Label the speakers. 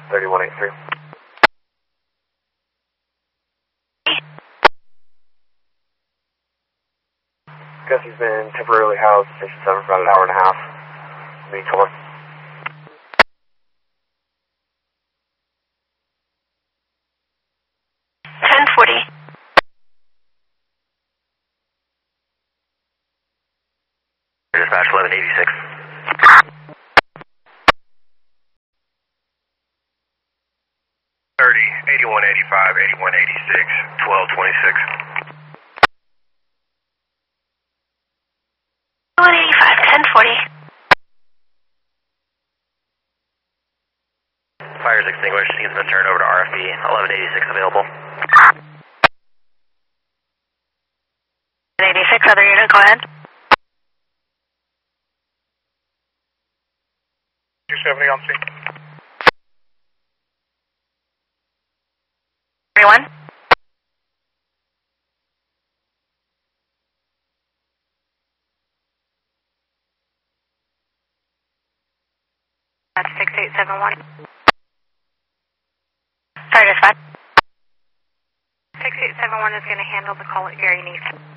Speaker 1: 3183. Guess he's been temporarily housed at Station 7 for about an hour and a half. Being torn. Dispatch 1186. 30, 8185, 8186, 1226.
Speaker 2: 185, 1040.
Speaker 1: Fire's extinguished. He's been turned over to RFB. 1186 available.
Speaker 2: 86, other unit, go ahead.
Speaker 3: 270 on scene.
Speaker 2: 31. That's 6871. Sorry, dispatch. 6871 is going to handle the call at Gary Neese.